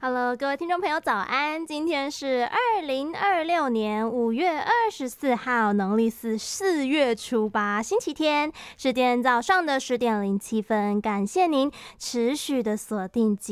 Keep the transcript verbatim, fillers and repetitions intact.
Hello，各位听众朋友，早安！今天是二零二六年五月二十四号，农历是四月初八，星期天，时间早上的十点零七分。感谢您持续的锁定